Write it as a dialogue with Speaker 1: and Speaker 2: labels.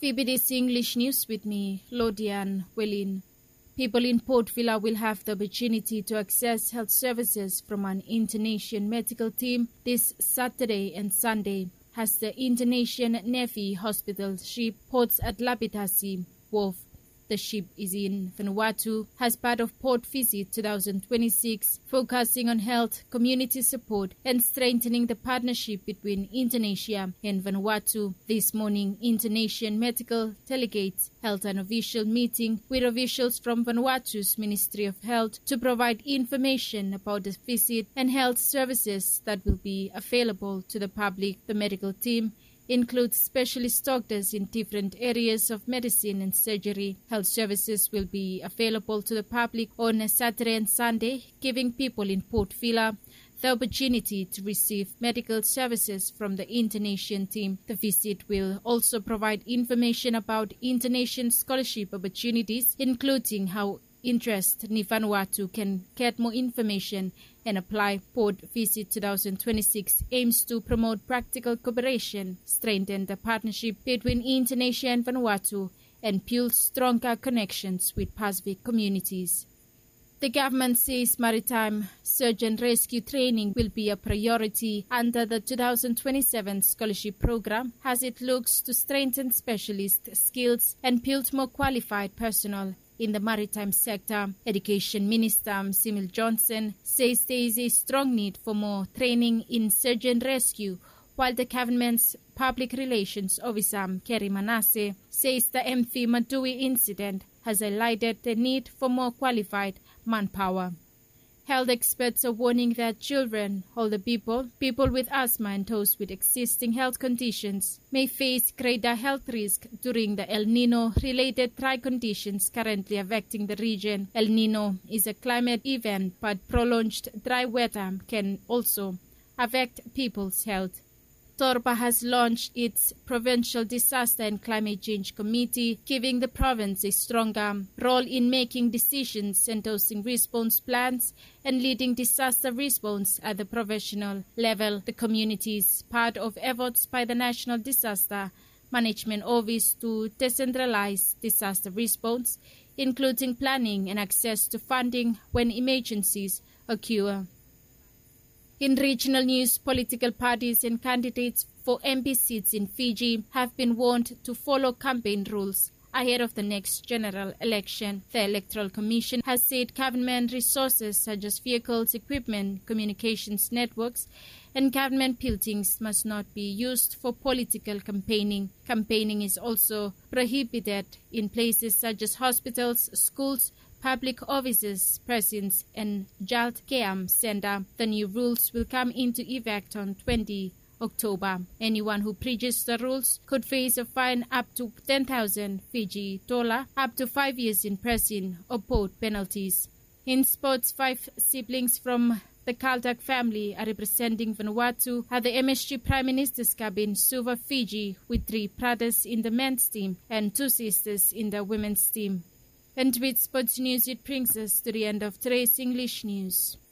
Speaker 1: VBDC English News with me, Lodian Welin. People in Port Vila will have the opportunity to access health services from an Indonesian medical team this Saturday and Sunday as the Indonesian Navy hospital ship ports at Labitasi Wharf. The ship is in Vanuatu as part of Port Visit 2026, focusing on health, community support and strengthening the partnership between Indonesia and Vanuatu. This morning, Indonesian medical delegates held an official meeting with officials from Vanuatu's Ministry of Health to provide information about the visit and health services that will be available to the public. The medical team includes specialist doctors in different areas of medicine and surgery. Health services will be available to the public on Saturday and Sunday, giving people in Port Vila the opportunity to receive medical services from the Indonesian team. The visit will also provide information about Indonesian scholarship opportunities, including how interest in Vanuatu can get more information and apply. Port Visit 2026 aims to promote practical cooperation, strengthen the partnership between Indonesia and Vanuatu, and build stronger connections with Pacific communities. The government says maritime search and rescue training will be a priority under the 2027 scholarship program as it looks to strengthen specialist skills and build more qualified personnel in the maritime sector. Education Minister Simil Johnson says there is a strong need for more training in search and rescue, while the government's public relations officer Kerry Manasseh says the MV Madui incident has highlighted the need for more qualified manpower. Health experts are warning that children, older people, people with asthma and those with existing health conditions may face greater health risk during the El Nino-related dry conditions currently affecting the region. El Nino is a climate event, but prolonged dry weather can also affect people's health. Torpa has launched its Provincial Disaster and Climate Change Committee, giving the province a stronger role in making decisions, endorsing response plans, and leading disaster response at the professional level. The community is part of efforts by the National Disaster Management Office to decentralize disaster response, including planning and access to funding when emergencies occur. In regional news, political parties and candidates for MP seats in Fiji have been warned to follow campaign rules ahead of the next general election. The Electoral Commission has said government resources such as vehicles, equipment, communications networks, and government buildings must not be used for political campaigning. Campaigning is also prohibited in places such as hospitals, schools, public offices, prisons, and child care center. The new rules will come into effect on 20 October. Anyone who breaches the rules could face a fine up to 10,000 Fiji dollar, up to 5 years in prison, or both penalties. In sports, 5 siblings from the Kaldak family are representing Vanuatu at the MSG Prime Minister's cabin, Suva, Fiji, with 3 brothers in the men's team and 2 sisters in the women's team. And with sports news, it brings us to the end of today's English news.